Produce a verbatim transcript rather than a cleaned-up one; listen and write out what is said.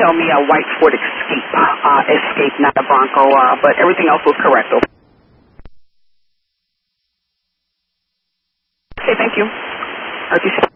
tell me a white Ford Escape, uh, Escape, not a Bronco, uh, but everything else was correct. Okay, thank you. R T C.